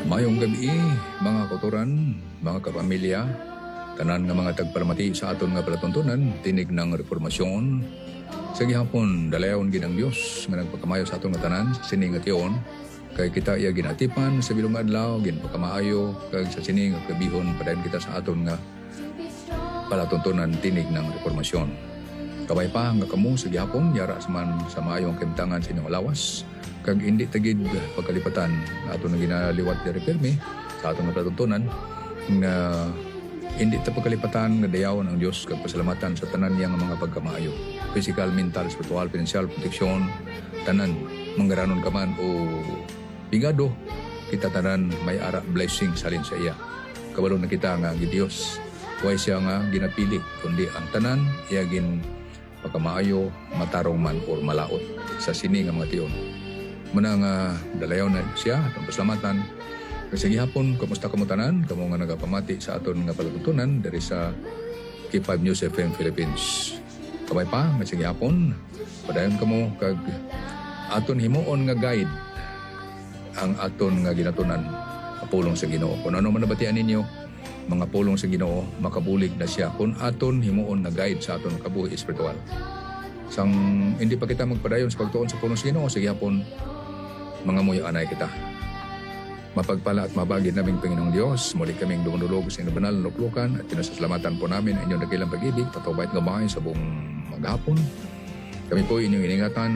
Mayong gabi, mga kauturan, mga kapamilya, tanan nga mga tagparamati sa aton nga palatuntunan, tinig ng reformasyon. Sa gihapon, dalayaon ginang Dios nga nagpakamayo sa aton nga tanan, sa sining at iyon, kay kita iya ginatipan sa bilong adlaw, ginpakamayo, kag sa sining at kabihon, padayon kita sa aton nga palatuntunan, tinig ng reformasyon. Kabay pa nga kamo sa gihapon, yara man sa maayong kimtangan sa inyong lawas, kag hindi tagid pagkalipatan ato na ginaliwat diri pirmi sa ato nga patutunan nga hindi ta pagkalipatan nga dayawan ang Dios kag pasalamatan sa tanan niyang mga pagkamaayo, physical, mental, spiritual, financial, protection, tanan manggaranon ka man o bigado, kita tanan may ara blessing salin sa iya. Kabalo na kita nga gi Dios way siya nga ginapili kundi ang tanan iya gin pagkamaayo, matarong man or malaot sa sini nga mga tiyon. Muna nga dalayaw na siya atong pasalamatan. Kasi gihapon, kamusta kamo tanan? Kamo nga nagapamati sa aton nga palatuntunan dari sa K5 News FM Philippines. Kabay pa, nga gihapon, padayon kamo kag aton himuon nga guide ang aton nga ginatunan, pulong sa Ginoo. Kung ano man nabatian ninyo, mga pulong sa Ginoo, makabulig na siya kung aton himuon nga guide sa aton kabuhi espiritual. Sang hindi pa kita magpadayon sa pagtuon sa pulong sa Ginoo, sa gihapon, mga muyo anay kita. Mapagpala at mabagid naming Panginoong Diyos, muli kaming dumulog sa inyong banal na luklukan at pinasasalamatan po namin ang inyong dakilang pag-ibig, patubay at gabay sa buong maghapon. Kami po inyong iningatan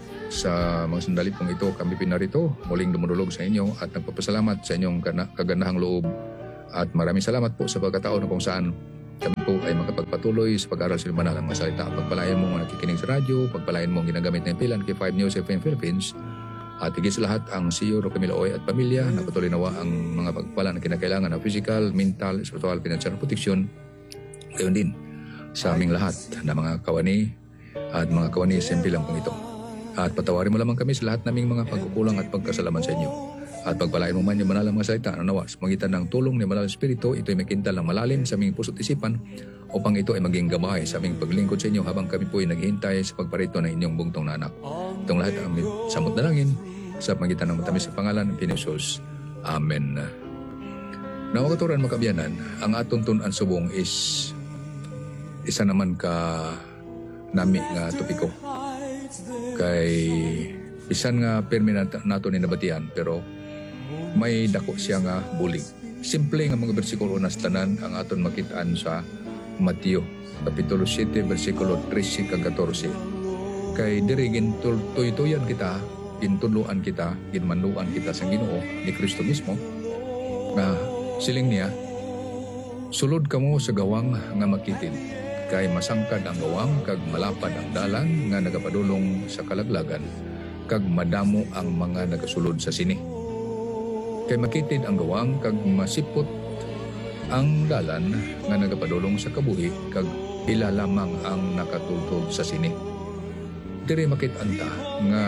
sa mga sandali pong ito, kami pinarito, muling dumulog sa inyo at nagpapasalamat sa inyong kagandahang loob at maraming salamat po sa pagkataon na kung saan kami po ay makapagpatuloy sa pag-aral sa banal ng mga salita. Pagpalain mo ang nakikinig sa radyo, pagpalain mo ang ginagamit ng pilan K5 News FM Philippines, at higit sa lahat ang CEO Camilo Oy at pamilya na patuloy nawa ang mga pagpala na kinakailangan ng physical, mental, spiritual, financial protection. Gayon din sa aming lahat na mga kawani at mga kawani simple lang pong ito. At patawarin mo lamang kami sa lahat naming mga pagkukulang at pagkasalaman sa inyo. At pagpalain mo man yung manalang mga salita na nawa sa magitan ng tulong ni Manalang Espiritu, ito ay makintal ng malalim sa aming puso't isipan upang ito ay maging gabay sa aming paglingkod sa inyo habang kami po ay naghihintay sa pagparito ng inyong bugtong na anak. Itong lahat ang samot na langin sa magitan ng matamis sa pangalan ng Pinisos. Amen. Nawagaturan makabiyanan, ang aton tunan subong is isa naman ka nami nga topiko. Kay isan nga permi nato ni nabatian pero may dako siya nga bulig. Simple nga mga bersikulo na tanan ang aton makitaan sa Mateo Kapitulo 7 versikulo 13 kag 14. Kay diri gintuy-tuyan kita, gintudloan kita, ginmanduan kita sa Ginoo ni Kristo mismo nga siling niya, sulod kamo sa gawang nga makitid, kay masangkad ang gawang kag malapad ang dalan nga nagapadulong sa kalaglagan, kag madamo ang mga nagasulod sa sini. Kay makitid ang gawang kag masipot ang dalan nga nagapadulong sa kabuhi, kag ila lamang ang nakatultog sa sini. Diri makit-anta nga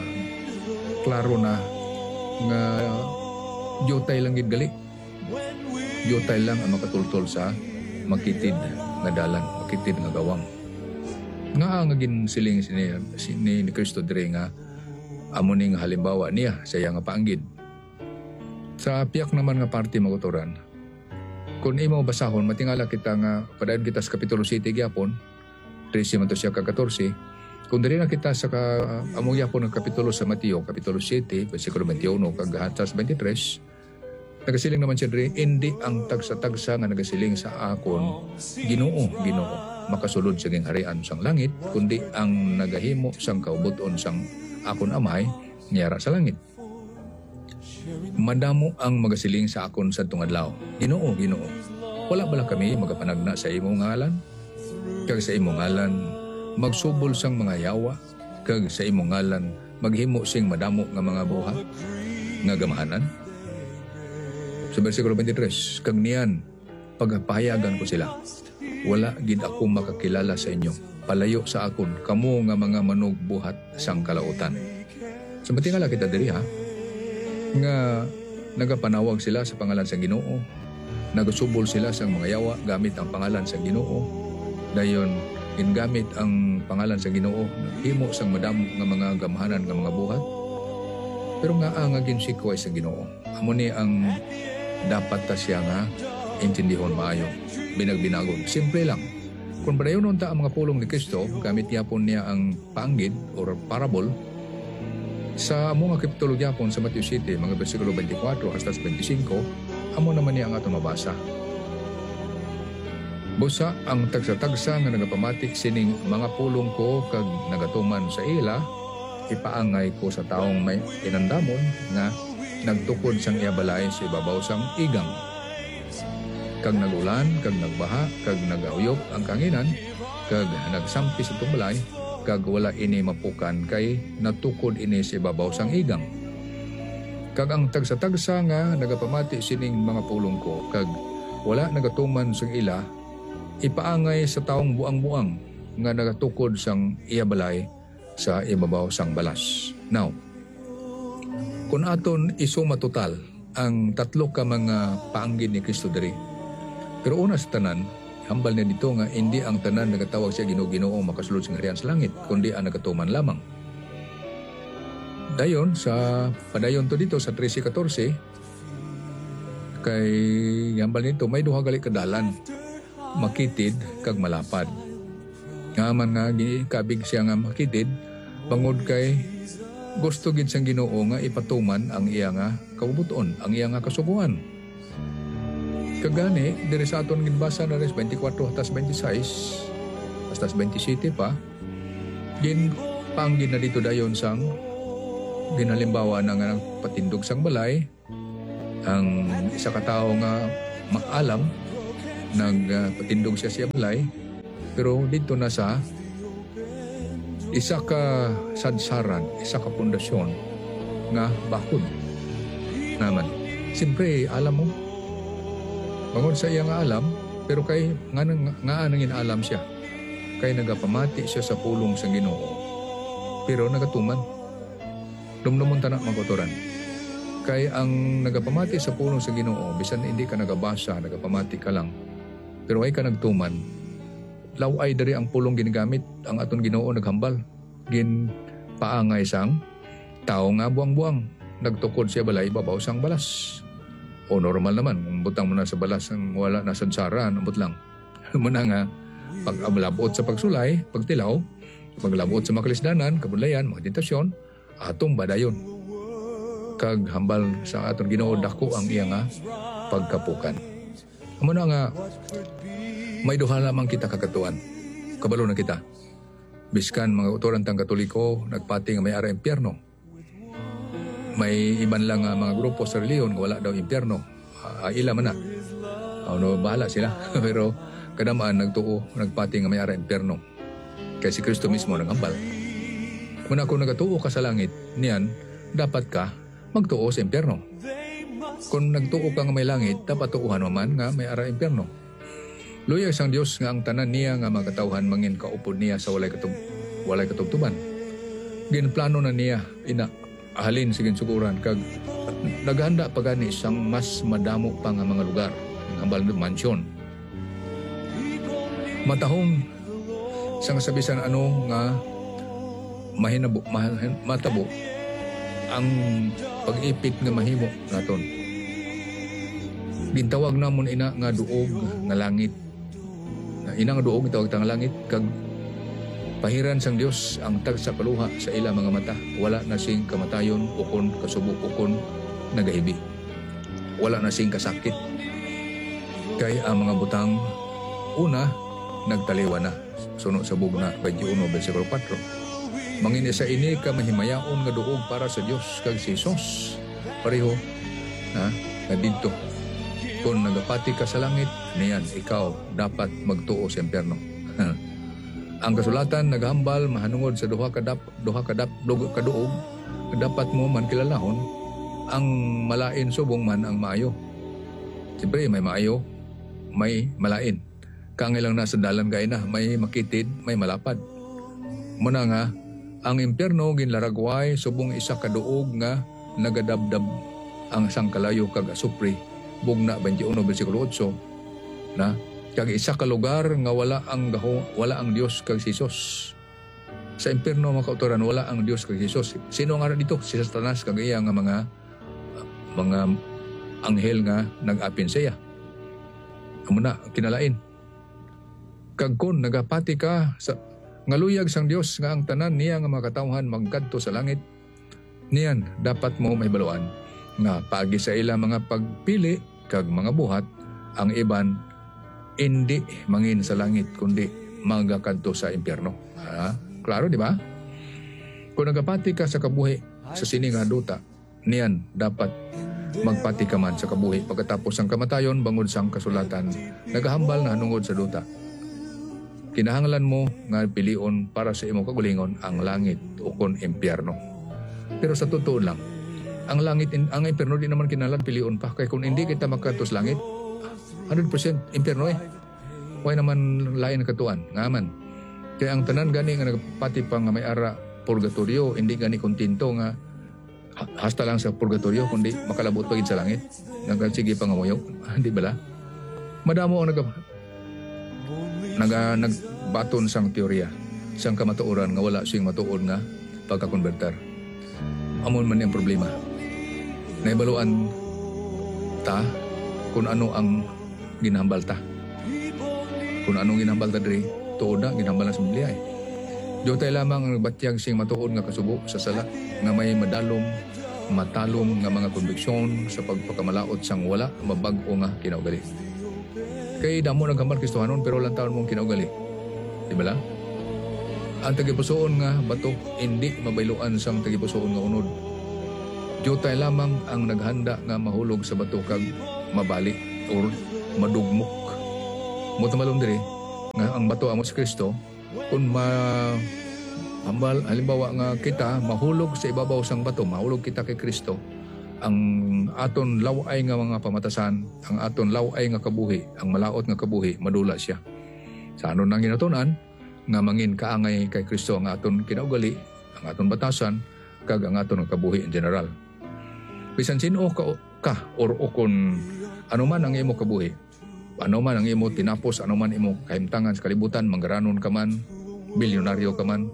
klaro na nga yotay lang gid gali. Yotay lang ang makatultol sa makitid nga dalan, makitid nga gawang. Nga gin siling ni Kristo diri nga amo ning halimbawa niya sa iya nga paanggid. Sa piyak naman nga parte maguturan, kung imo basahon, matingala kita nga padayon kita sa Kapitulo 7 gyapon, 13 man to siya ka 14. Kung diri na kita sa amo gyapon ng kapitulo sa Mateo, Kapitulo 7, versikulo 21 kag hatas 23, nagasiling naman siya diri, hindi ang tagsa-tagsa nga nagasiling sa akon, Ginoo, Ginoo, makasulod sa gingharian sang langit, kundi ang nagahimo sang kaubuton sang akon amay, niyara sa langit. Madamo ang magasiling sa akon sa tungadlaw, Ginoo, Ginoo, wala bala kami magapanagna sa imong ngalan? Kag sa imong ngalan magsubol sang mga yawa, kag sa imong ngalan maghimo sing madamo nga mga buhat nga gamahanan? Sa versikulo 23, kag niyan pagpahayagan ko sila, wala gid ako makakilala sa inyo, palayo sa akon kamo nga mga manog buhat sang kalautan. So matingala kita diri ha, nga nagapanawag sila sa pangalan sa Ginoo, nagasubol sila sa mga yawa gamit ang pangalan sa Ginoo, dayon gingamit ang pangalan sa Ginoo, himo sang madamo nga mga gamahanan nga mga buhat. Pero nga ang ginsikway sa Ginoo. Amo ni ang dapat ta siya nga intindihon maayo. Binagbinagon. Simple lang. Kung badayon unta ang mga pulong ni Kristo, gamit yapon niya ang paanggid or parable, sa mga kapitulo yapon sa Matthew 7, mga versikulo 24 hasta 25, amo naman niya ang ato mabasa. Busa ang tagsa-tagsa nga nagapamati sining mga pulong ko kag nagatuman sa ila, ipaangay ko sa taong may inandamon nga nagtukod sang iabalay sa ibabaw sang igang. Kag nagulan, kag nagbaha, kag nagauyop ang kanginan, kag nagsampi sa balay, kag wala ini mapukan kay natukod ini sa ibabaw sang igang. Kag ang tagsa-tagsa nga nagapamati sining mga pulong ko, kag wala nagatuman sang ila, ipaangay sa taong buang-buang nga nagatukod sang iabalay sa ibabaw sang balas. Now, kung aton isuma total ang tatlo ka mga paanggid ni Kristo diri, pero una sa tanan, hambal na dito nga hindi ang tanan nagatawag siya Ginoo makasulod sa harian sa langit, kundi ang nagatuman lamang. Dayon sa padayon to dito sa 13:14, kay hambal nito may duha gali kadalan, makitid kag malapad. Nga man nga kabig siya nga makitid, bangod kay gusto gid sang Ginoo nga ipatuman ang iya nga kabubuton, ang iya nga kasubuan. Kagani diri sa aton ginbasa na 24 hasta 26 hasta 27 pa, gin panggid na dito dayon sang ginalimbawa na nga patindog sang balay, ang isa ka tawo nga maalam nagpatindog siya siya balay, pero dito na sa isa ka sadsaran, isa ka pundasyon nga bakod naman. Siyempre alam mo, bangod sa iya nga alam, pero kay nga anangin alam siya, kay nagapamati siya sa pulong sa Ginoo, pero nagatuman dumdumon tanak magotoran. Kay ang nagapamati sa pulong sa Ginoo, bisan hindi ka nagabasa, nagapamati ka lang, pero ay ka nagtuman, laway dari ang pulong ginagamit, ang aton Ginoo naghambal, gin paangay sang tao nga buang-buang, nagtukod siya balay babaw sang balas. O normal naman, kung butang mo na sa balas, ang wala na sadsaran, ambot lang. Muna nga, pag ablabot sa pagsulay, pagtilaw, paglabot sa makalisdanan, kabulayan, mga tentasyon, atong badayon. Kag hambal sa aton Ginoo dako ang iya nga pagkapukan. Muna nga, may duha lamang kita kakatuan. Kabalo na kita. Biskan mga utoran tang Katoliko, nagpati nga may ara impyerno. May iban lang mga grupo sa reliyon nga wala daw impyerno. Ila man na. Ano, bahala sila. Pero kadamaan nagtuo, nagpati nga may ara impyerno. Kaya si Kristo mismo naghambal. Kung ako nagatuo ka sa langit, niyan, dapat ka magtuo sa impyerno. Kung nagtuo ka nga may langit, dapat tuuhan mo man nga may ara impyerno. Luyag sang Dios nga ang tanan niya nga magkatawhan mangin kaupod niya sa walay katubtuban. Ginplano na niya ahalin sa ginsuguran kag naghanda pa gani sang mas madamo pa nga mga lugar, ang hambal ng mansyon. Matahong sang sabisan ano nga matabo ang pag-ipit nga mahimo naton. Gintawag namon ina nga duog nga langit. Ina nga duog gitawag nga langit kag pahiran sang Dios ang tagsa kaluha sa ila mga mata. Wala na sing kamatayon ukon kasubo ukon nagahibi. Wala na sing kasakit. Kay ang mga butang una nagtaliwa na. Suno sa bugna 21 versikulo 4. Mangin sa ini ka mahimayaon nga duog para sa Dios kag si Jesus. Pareho na didto. Kung nagapati ka sa langit, niyan ikaw dapat magtuo sa impyerno. Ang kasulatan naghambal mahanungod sa duha kaduog, dapat mo man kilalahon ang malain subong man ang maayo. Siyempre may maayo, may malain. Kangilang nasa dalan kay na, may makitid, may malapad. Muna nga, ang impyerno ginlaragway subong isa kaduog nga nagadabdab ang sangkalayo kag asupri. Bugna 21 versikulo 8 na kag isa ka lugar nga wala ang Dios kag si Jesus. Sa impyerno mga kautoran wala ang Dios kag Hesus. Sino nga dito? Si Satanas kag iya nga mga anghel nga nag-apin siya. Amo na kinalain. Kag kun nagapati ka sa ngaluyag sang Dios nga ang tanan niya nga mga katawhan magkadto sa langit, niyan dapat mo mahibaluan nga paagi sa ila mga pagpili kag mga buhat ang iban hindi mangin sa langit kundi magakadto sa impyerno. Klaro di ba? Kung nagapati ka sa kabuhi sa sini nga duta, niyan dapat magpati ka man sa kabuhi pagkatapos ang kamatayon bangod sang kasulatan nagahambal na hanungod sa duta. Kinahanglan mo nga pilion para sa imong kagulingon ang langit o kon impyerno. Pero sa totoo lang, ang langit, ang impyerno di naman kinahanglan pilion pa. Kaya kung hindi kita magkatos langit, 100% impyerno eh. Huwag naman lain katuan, nga man. Kaya ang tanan gani nga nagpati pa nga may ara purgatorio, hindi gani kontento nga hasta lang sa purgatorio, kundi makalabot pa gid sa langit. Nagkasige pa nga moyo, di ba la? Madamo ang nagbaton sang teorya, sang kamatuoran nga wala siyang matuod nga pagkakonverter. Amon man yung problema. Naibaluan ta kung ano ang ginahambal ta. Kung anong ginahambal ta diri, tuod na ginahambal sa Biblia eh. Diyo tayo lamang ang nagbatyag siyang matuod nga kasubo sa sala nga may matalom nga mga konviksyon sa pagpakamalaot sang wala mabag-o nga kinaugali. Kay damo naghambal Kristohanon pero lang taon mong kinaugali. Di ba lang? Ang tagipusoon nga bato hindi mabayloan sang tagipusoon nga unod. Diyo tayo lamang ang naghanda nga mahulog sa bato kag mabali or madugmok. Mutamalong diri nga ang bato amo si Kristo kung hambal halimbawa nga kita mahulog sa ibabaw sang bato, mahulog kita kay Kristo, ang aton laway nga mga pamatasan, ang aton laway nga kabuhi, ang malaot nga kabuhi, madula siya. Sa anon nang ginatunan nga mangin kaangay kay Kristo ang aton kinaugali, ang aton batasan, kag ang aton kabuhi in general. Bisan sino ka or kung ano man ang imo kabuhi, ano man ang imo tinapos, ano man imo kahimtangan sa kalibutan, manggaranon ka man, bilyonaryo ka man,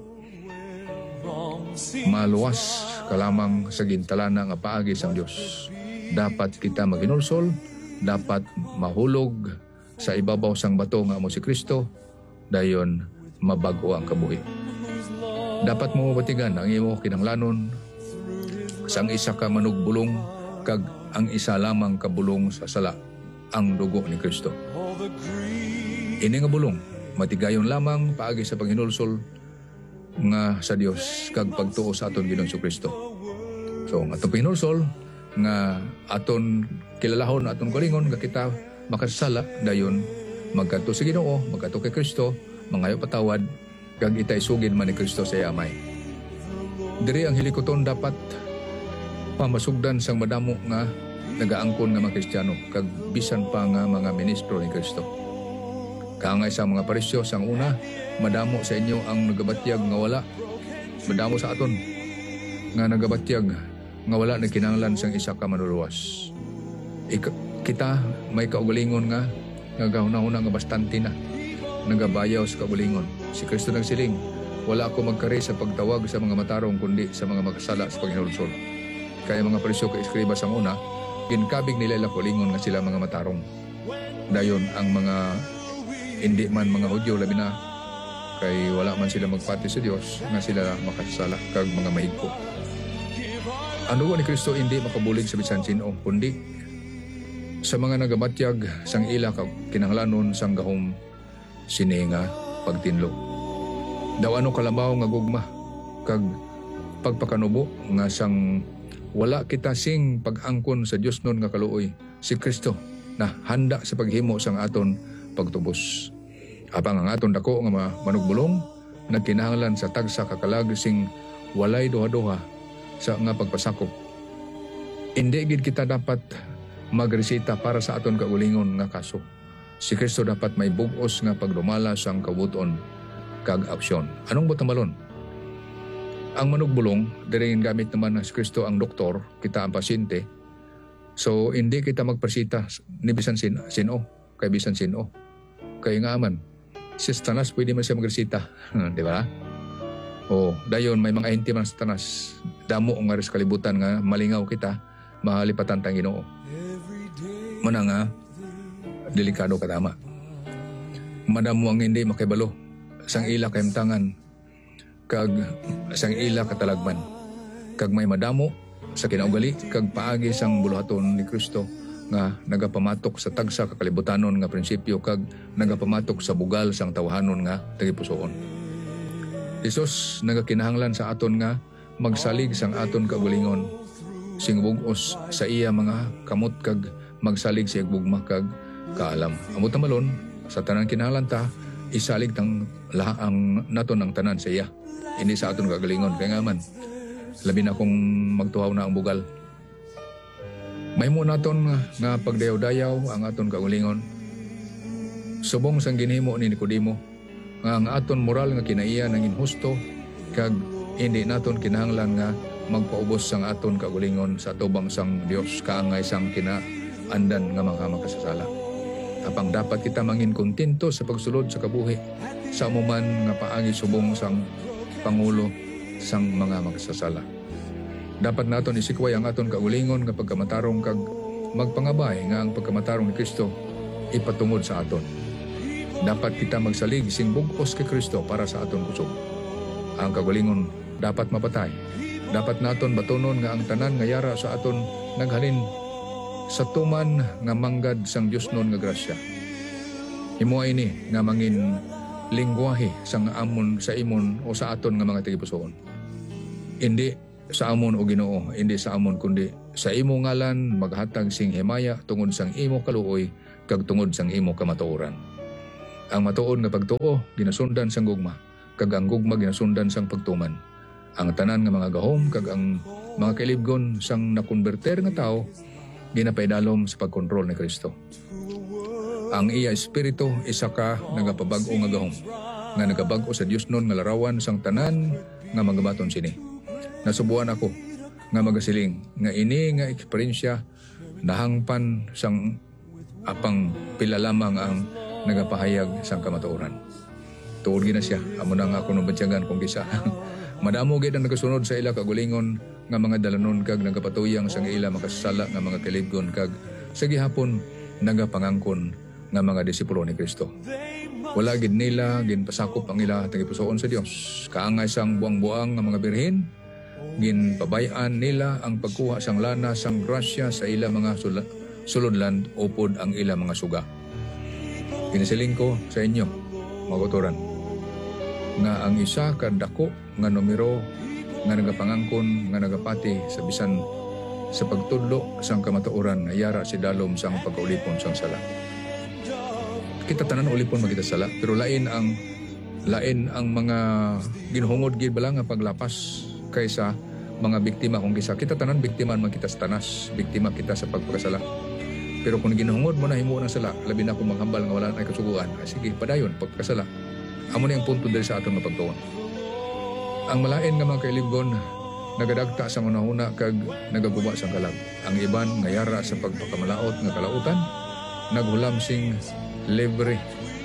maluwas ka lamang sa gintalana nga paagi sang Dios. Dapat kita maginulsol, dapat mahulog sa ibabaw sang bato nga amo si Kristo, dayon mabago ang kabuhi. Dapat mo mabatigan ang imo kinahanglanon sang isa ka manugbulong kag ang isa lamang kabulong sa sala, ang dugo ni Kristo. Ini nga bulong matigayon lamang paagi sa paghinulsol nga sa Dios kag pagtuo sa aton Ginoong Kristo. So atong pinulsol nga aton kilalahon, aton galingon nga kita makasala, dayon magkadto sa Ginoo, magkadto kay Kristo, mangayo patawad kag itay sugid man ni Kristo sa amay. Diri ang hilikoton dapat pamasugdan sang madamo nga nagaangkon nga mga Kristiyano kag bisan pa nga mga ministro ni Kristo. Kaangay sa mga parisyo sang una, madamo sa inyo ang nagabatyag nga wala, madamo sa aton nga nagabatyag nga wala na kinahanglan sang isa ka manuluwas. Kita may kaugalingon nga nagahuna-huna nga bastante na nagabayaw sa kaugalingon. Si Kristo nagsiling, wala ako magkari sa pagtawag sa mga matarong kundi sa mga makasala sa paghinulsol. Kaya mga parisyo ka eskriba sang una, ginkabig nila ila kaugalingon nga sila mga matarong. Dayon ang mga hindi man mga Hudyo labi na kay wala man sila magpati sa Dios nga sila makasala kag mga mahigko. Ang dugo ni Kristo hindi makabulig sa bisan sino kundi sa mga nagabatyag sang ila kag kinahanglanon sang gahom sininga pagtinlo. Daw ano kalabaw nga gugma kag pagpakanubo nga sang wala kita sing pag-angkon sa Dios nun nga kaluoy, si Kristo na handa sa paghimo sang aton pagtubos. Apang ang aton dako nga manugbulong nagkinahanglan sa tagsa kakalag sing walay duha-duha sa nga pagpasakop. Hindi gid kita dapat magresita para sa aton kaugalingon nga kaso. Si Kristo dapat may bug-os nga pagdumala sang kabuton kag aksyon. Anong butamalon? Ang manugbulong diri gamit naman si Kristo ang doktor, kita ang pasyente. So hindi kita magpresita ni bisan sino, kay bisan sino. Kaya nga man, si Satanas pwede man siya magresita, di ba? O dayon may mga enti man sa tanas damo nga res kalibutan nga malingaw kita mahalipatan tang Ginoo. Mana nga delikado katama. Madamo ang hindi makibalo sang ila kahimtangan kag sang ila katalagman. Kag may madamo sa kinaugali kag paagi sang buluhaton ni Kristo nga nagapamatok sa tagsa kakalibutanon nga prinsipyo kag nagapamatok sa bugal sang tawhanon nga tagipusoon. Isus nagakinahanglan sa aton nga magsalig sang aton kagulingon sing bug-os sa iya mga kamot kag magsalig sa bugma kag kaalam. Amot malon sa tanan kinahanglan ta isalig tang laang naton ang tanan sa iya. Hindi sa aton kagalingon kay nga man labi na kung magtuhaw na ang bugal. Mahimo naton nga pagdayaw-dayaw ang aton kagulingon. Subong sang ginhimo ni Nicodemo nga ang aton moral nga kinaiya nang inhusto kag hindi naton kinahanglan nga magpaubos sang aton kagulingon sa tubang sang Dios kaangay sang kinaandan nga mga makasasala. Apang dapat kita mangin kontento sa pagsulod sa kabuhi sa umuman nga paagi subong sang pangulo sang mga makasasala. Dapat naton isikway ang aton kaulingon nga pagkamatarong kag magpangabay nga ang pagkamatarong ni Kristo ipatungod sa aton. Dapat kita magsalig sing bug-os kay Kristo para sa aton kusog. Ang kaulingon dapat mapatay. Dapat naton batonon nga ang tanan nga yara sa aton naghalin sa tuman nga manggad sang Dios non nga grasya. Himuay ni nga mangin lingwahe sang amon sa imon o sa aton nga mga tagipusoon. Hindi sa amon o Ginoo, hindi sa amon kundi sa imo ngalan maghatag sing himaya tungod sang imo kaluoy kag tungod sang imo kamatuoran. Ang matuod nga pagtuo ginasundan sang gugma, kag ang gugma ginasundan sang pagtuman. Ang tanan nga mga gahom kag ang mga kailibgon sang nakonberter nga tao ginapaidalom sa pagkontrol ni Kristo. Ang iya espiritu isa ka nagapabag-o nga gahom nga nagabag-o sa Dios non nga larawan sang tanan nga magabaton sini. Nasubuan ako nga magasiling nga ini nga eksperyensya nahangpan sang apang pila lamang ang nagapahayag sang kamatuoran. Tuod gina siya, amo na nga ako nabantyagan kung kisa. Madamo gid ang nagasunod sa ila kagulingon nga mga dalanon kag nagapatuyang sang ila makasala nga mga kalibgon kag sa gihapon nagapangangkon nga mga disipulo ni Kristo. Wala gid nila ginpasakop ang ila tagipusoon sa Dios. Kaangay sang buang-buang nga mga birhen ginpabayan nila ang pagkuha sang lana sang grasya sa ila mga sulodland upod ang ila mga suga. Kinasiling ko sa inyo, mga kauturan, nga ang isa kadako nga numero nga nagapangangkon nga nagapati sa bisan sa pagtudlo sang kamatuoran na yara si dalom sang pagkaulipon sang sala. Kita tanan ulipon magita sala, pero lain ang mga ginhungod gid bala nga paglapas kaysa mga biktima kung kisa. Kita tanan biktima man kita sa tanas, biktima kita sa pagpakasala. Pero kung ginahungod mo na himo ng sala, labi na kung maghambal nga wala na kasuguan, sige, padayon, pagkasala. Amo na yung punto dahil sa aton nga pagtuon. Ang malain nga mga kailibgon, nagadagta sa unahuna kag nagaguba sa kalag. Ang iban nga yara sa pagpakamalaot nga kalautan, naghulam sing libre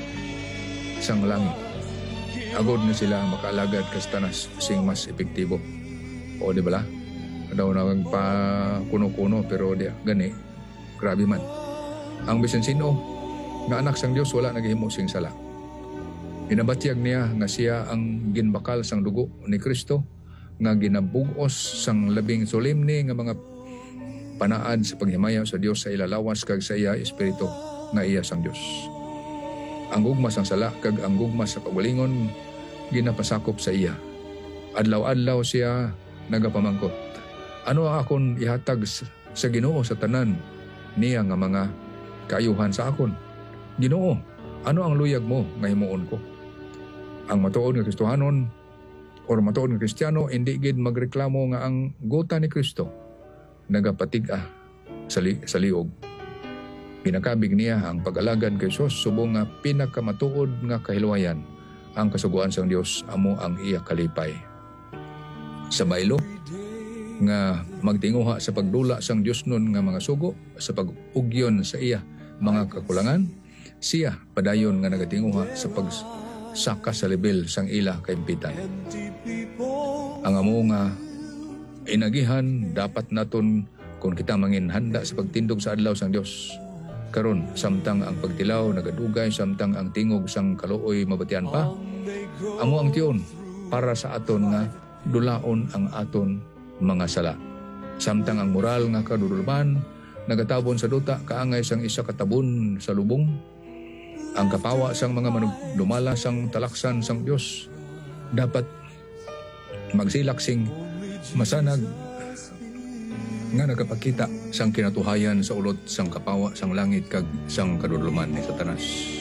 sang langit. Agod na sila makaalagad kastanas sing mas epektibo. O di bala? Daw na pa kuno-kuno pero di gani. Grabe man. Ang bisan sino nga anak sang Dios wala naghimo sing sala. Ginabatyag niya nga siya ang ginbakal sang dugo ni Kristo nga ginabug-os sang labing solemne nga mga panaad sa paghimaya sa Dios sa ilalawas kag sa iya espiritu nga iya sang Dios. Ang gugma sang sala kag ang gugma sa pagwalingon ginapasakop sa iya. Adlaw-adlaw siya nagapamangkot. Ano ang akon ihatag sa Ginoo sa tanan niya nga mga kaayuhan sa akon? Ginoo, ano ang luyag mo nga himuon ko? Ang matuod nga Kristohanon or matuod nga Kristiyano hindi gid magreklamo nga ang gota ni Kristo nagapatig-a sa liog. Pinakabig niya ang pag-alagad kay Sos subong nga pinakamatuod nga kahiluwayan ang kasuguan sang Dios amo ang iya kalipay. Sa baylo nga magtinguha sa pagdula sang Dios nun nga mga sugo sa pag-ugyon sa iya mga kakulangan, siya padayon nga nagatinguha saka sa level sang ila kaimpitan. Ang amo nga inagihan dapat naton kung kita mangin handa sa pagtindog sa adlaw sang Dios. Karon samtang ang pagtilaw nagadugay, samtang ang tingog sang kaluoy mabatian pa, amo ang tiyon para sa aton nga dulaon ang aton mga sala. Samtang ang moral nga kadudulban nagatabon sa duta kaangay sang isa katabon sa lubong, ang kapawa sang mga manugdumala sang talaksan sang Dios dapat magsilak sing masanag nga nagapakita sang kinatuhayan sa ulot sang kapawa sang langit kag sang kaduduluman ni Satanas.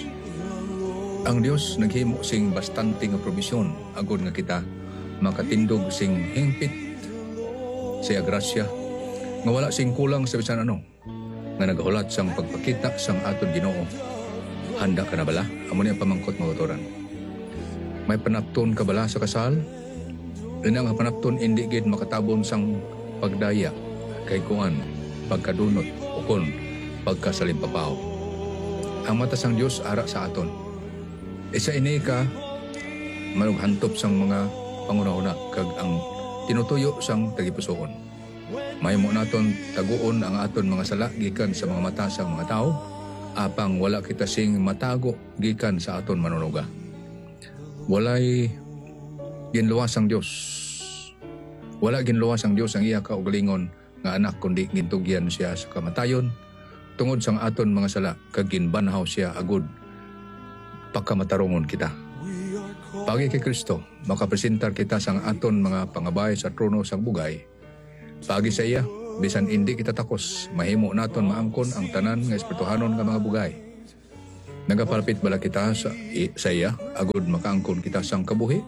Ang Dios naghimo sing bastante nga probisyon agod nga kita makatindog sing hingpit sa grasya nga wala sing kulang sa bisan ano nga nagahulat sang pagpakita sang aton Ginoo. Handa ka na bala? Amo niya pamangkot mga utoran. May panapton ka bala sa kasal? Ina nga panapton indi gid makatabon sang pagdaya kay kuan pagkadunot o kon pagkasalimpapaw. Ang mata sang Dios ara sa aton. Isa ini ka manughantop sang mga pangunahuna kag ang tinutuyo sang tagipusoon. Mahimo naton taguon ang aton mga sala gikan sa mga mata sang mga tao, apang wala kita sing matago gikan sa aton manunuga. Walay ginluwas ang Dios. Wala ginluwas ang Dios ang iya kaugalingon nga anak kundi gintugyan siya sa kamatayon tungod sang aton mga sala kag ginbanhaw siya agud pagkamatarungon kita. Pagi kay Kristo makapresentar kita sang aton mga pangabay sa trono sang bugay. Pagi sa iya bisan indi kita takos mahimo naton maangkon ang tanan nga espirituhanon nga mga bugay. Nagapalpit bala kita sa iya agud makaangkon kita sang kabuhi.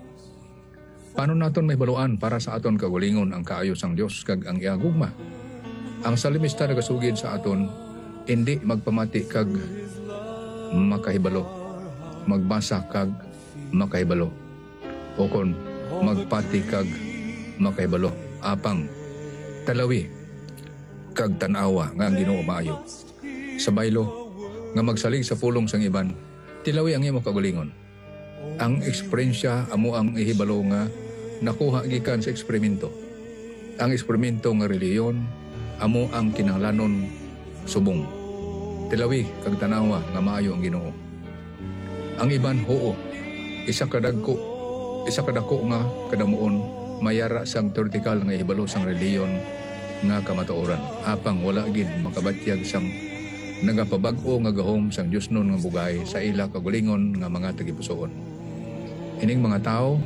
Paano naton may baluan para sa aton kagulingon ang kaayo sang Dios kag ang iya gugma? Ang salimista nagasugid sa aton indi magpamati kag makahibalo, magbasa kag makahibalo, o kon magpati kag makahibalo, apang talawi kag tanawa nga ang Ginoo maayo. Sa baylo nga magsalig sa pulong sang iban, tilawi ang imo kagulingon. Ang eksperyensya amo ang ihibalo nga nakuha gikan sa eksperimento. Ang eksperimento nga reliyon amo ang kinahanglanon subong. Tilawi kag tanawa nga maayo ang Ginoo. Ang iban hoo, isa kadako nga kadamuon mayara sang teoretikal nga ihibalo sang reliyon nga kamatuoran, apang wala gid makabatyag sang nagapabag-o nga gahom sang Dios nun nga bugay sa ila kagulingon nga mga tagipusoon. Ining mga tao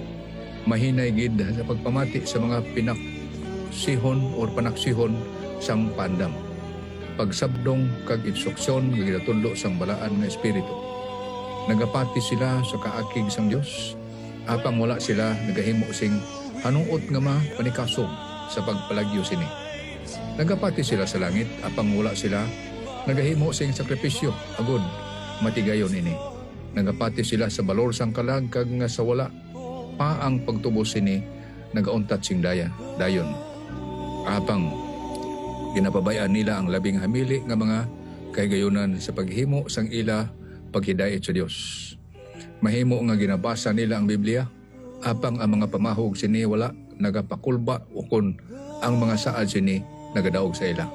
mahinay gid sa pagpamati sa mga pinaksihon or panaksihon sang pandam, pagsabdong kag instruksyon nga ginatulo sang balaan nga espiritu. Nagapati sila sa kaakig sang Dios, apang wala sila nagahimo sing hanuot nga mapanikasog sa pagpalagyo sini. Nagapati sila sa langit, apang wala sila nagahimo sing sakripisyo agud matigayon ini. Nagapati sila sa balor sang kalag kag nga sa wala pa ang pagtubos sini nagauntat sing dayon. Apang ginapabayaan nila ang labing hamili nga mga kahigayunan sa paghimo sang ila paghidayet sa Dios. Mahimo nga ginabasa nila ang Biblia, apang ang mga pamahog sini wala nagapakulba o kun ang mga saad sini nagadaog sa ila.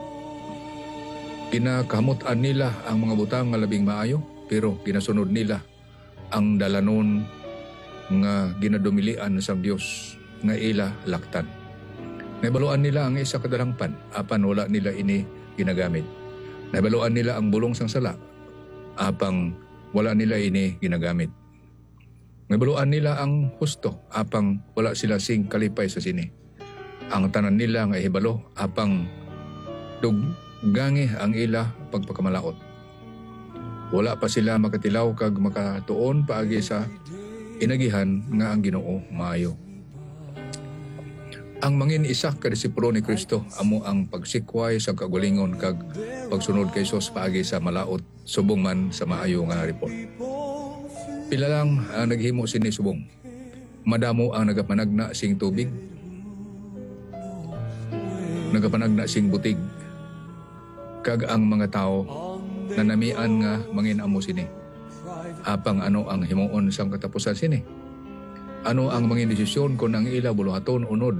Ginakamutan nila ang mga butang nga labing maayo, pero ginasunod nila ang dalanon nga ginadumilian sang Dios nga ila laktan. Nabaluan nila ang isa kadalangpan, apan wala nila ini ginagamit. Nabaluan nila ang bulong sang sala, apang wala nila ini ginagamit. Nabaluan nila ang husto, apang wala sila sing kalipay sa sini. Ang tanan nila nga ihibalo, apang duggangi ang ila pagpakamalaot. Wala pa sila makatilaw kag makatuon paagi sa inagihan nga ang Ginoo maayo. Ang mangin isa ka disipulo ni Kristo amo ang pagsikway sa kagulingon kag pagsunod kay Hesus paagi sa malaot subong man sa maayo nga report. Pila lang ang naghimo sini subong. Madamo ang nagapanagna sing tubig, nagapanagna sing butig, kag ang mga tao nanamian nga mangin amo sini. Apang ano ang himuon sang katapusan sini? Ano ang mga desisyon kung ang ila buluhaton unod?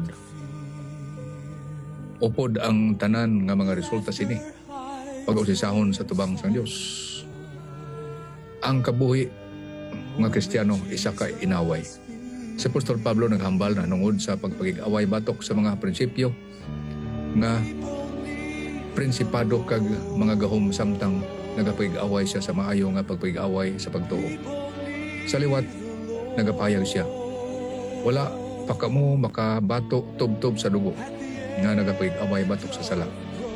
Upod ang tanan nga mga resulta sini. Pag-usisahon sa tubang sang Dios. Ang kabuhi mga Kristiyano isa ka inaway. Si Apostol Pablo naghambal na nungod sa pagpagig-away batok sa mga prinsipyo nga prinsipado kag mga gahom samtang nagapagig-away siya sa maayo nga pagpagig-away sa pagtuo. Sa liwat, nagapayag siya. Wala pa kamo makabato tub-tub sa dugo nga nagapagig-away batok sa sala.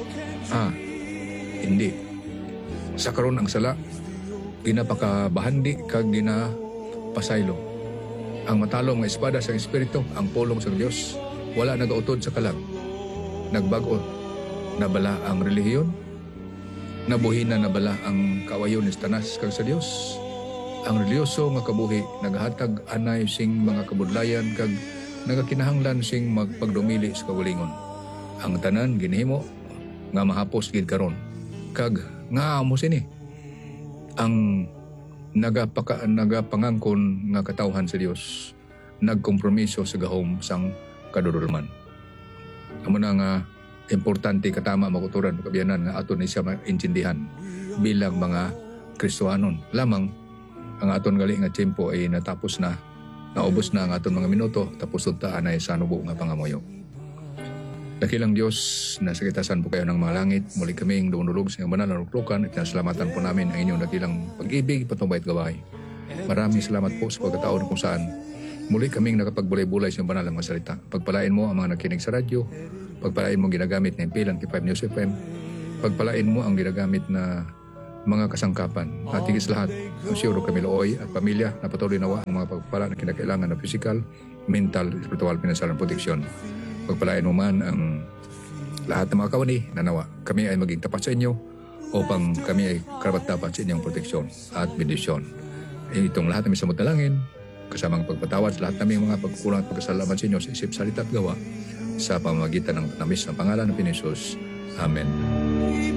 Hindi. Sa karon ang sala, ginapakabahandi kag ginapasaylo. Ang matalong nga espada sa Espiritu, ang pulong sa Dios, wala nagautod sa kalag. Nagbago, nabala ang relihiyon, nabuhi na nabala ang kawayon ni tanas kag sa Dios. Ang reliyoso nga kabuhi nagahatag anay sing mga kabudlayan kag nagakinahanglan sing magpagdumili sa kawalingon. Ang tanan ginhimo nga mahapos gid karon. Kag nga amo sini ang nagapangangkon nga katawhan sa Dios, nagkompromiso sa gahom sang kadudulman. Amo na nga importante katama makuturan kabiyanan nga aton ni siya maintindihan bilang mga Kristohanon. Lamang ang aton gali nga tiyempo ay natapos na, naubos na ang aton mga minuto, tapos tuntaan ay sa nubo nga pangamoyo. Dakilang Diyos, nasa kitasan po kayo ng mga langit. Muli kaming dumulog sa banal na ruklukan at nasalamatan po namin ang inyong dakilang pag-ibig, patnubay at gawain. Maraming salamat po sa pagkataon kung saan muli kaming nakapagbulay-bulay sa banal ng mga salita. Pagpalain mo ang mga nakinig sa radyo, pagpalain mo ang ginagamit na impilan kay 5 News FM, pagpalain mo ang ginagamit na mga kasangkapan. At higit lahat, ang siyuro kami looy at pamilya na patuloy nawa ang mga pagpala na kinakailangan na physical, mental, spiritual, financial, and protection. Pagpalain mo man ang lahat ng mga kawani na nawa. Kami ay maging tapat sa inyo upang kami ay karapat-dapat sa inyong proteksyon at bendisyon. Itong lahat ng samot na langin, kasamang pagpatawad sa lahat ng mga pagkukulang at pagkasalamat sa inyo sa isip, salita at gawa sa pamamagitan ng tamis ng pangalan ng Pinisus. Amen.